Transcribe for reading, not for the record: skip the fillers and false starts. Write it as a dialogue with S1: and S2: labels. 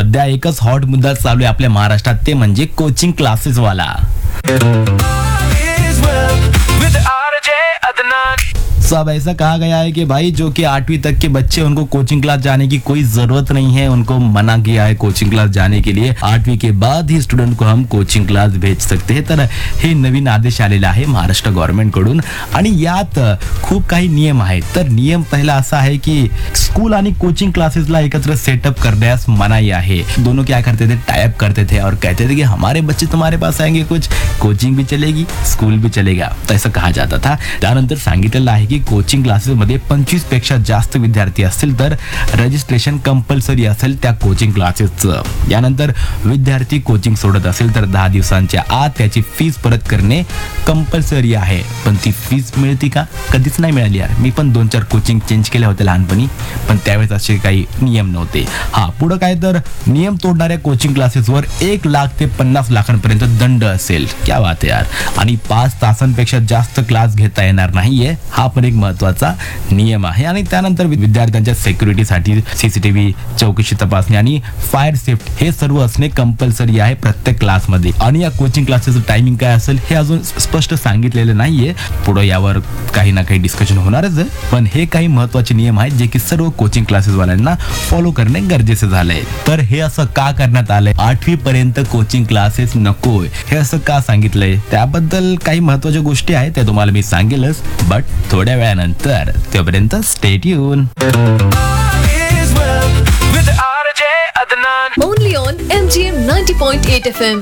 S1: सध्या एकच हॉट मुद्दा चालू आहे आपल्या महाराष्ट्रात, ते म्हणजे कोचिंग क्लासेस वाला. तो अब ऐसा कहा गया है कि भाई जो कि 8वीं तक के बच्चे उनको कोचिंग क्लास जाने की कोई जरूरत नहीं है, उनको मना किया है कोचिंग क्लास जाने के लिए. 8वीं के बाद ही स्टुडंट को हम कोचिंग क्लास भेज सकते हैं. तर हे नवीन आदेश आलेला आहे महाराष्ट्र गव्हर्नमेंट कडून आणि यात खूप काही नियम आहेत. तर नियम पहिला असा आहे की स्कूल आणि कोचिंग क्लासेसला एकत्र सेटअप करण्यास मनाई आहे. दोनों क्या करते थे, टाइप करते थे और कहते थे कि हमारे बच्चे तुम्हारे पास आएंगे, कुछ कोचिंग भी चलेगी स्कूल भी चलेगा, तो ऐसा कहा जाता था. त्यानंतर सांगितलेलं आहे की कोचिंग क्लासेस मध्ये 25 पेक्षा जास्त विद्यार्थी असतील तर रजिस्ट्रेशन कंपल्सरी असेल त्या कोचिंग क्लासेसचं. यानंतर विद्यार्थी कोचिंग सोडत असेल तर 10 दिवसांच्या आत त्याची फीस परत करणे कंपल्सरी आहे. पण ती फीस मिळते का? कधीच नाही मिळाली यार. मी पण 2-4 कोचिंग चेंज केल्या होत्या लहानपणी, पण त्यावेळेस असे काही नियम नव्हते. पुढं काय तर नियम तोडणाऱ्या कोचिंग क्लासेसवर 1 लाख ते 50 लाखांपर्यंत दंड असेल. क्या बात आहे यार. आणि 5 तासांपेक्षा जास्त क्लास घेता येणार नाहीये, हा पण एक महत्वाचा नियम आहे. आणि त्यानंतर विद्यार्थ्यांच्या सिक्युरिटीसाठी सीसीटीव्ही, चौकशी तपासणी आणि फायर सेफ्टी हे सर्व असणे कंपल्सरी आहे प्रत्येक क्लासमध्ये. आणि या कोचिंग क्लासेसचं टायमिंग काय असेल हे अजून स्पष्ट सांगितलेलं नाहीये. पुढे यावर काही ना काही डिस्कशन होणारच आहे, पण हे काही महत्वाचे नियम आहेत जे की सर्व कोचिंग क्लासेस वाल्यांना फॉलो करणे गरजेचे झाले. तर हे असं का करण्यात आलंय? 8वी पर्यंत कोचिंग क्लासेस नकोय हे असं का सांगितलंय? त्याबद्दल काही महत्वाच्या गोष्टी आहेत, त्या तुम्हाला मी सांगेलच, बट थोड्या वेळानंतर. तोपर्यंत stay tune.
S2: Only on MGM 90.8 FM.